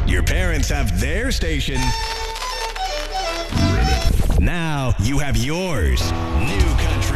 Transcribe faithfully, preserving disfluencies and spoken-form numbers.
Your parents have their station. Now you have yours. New Country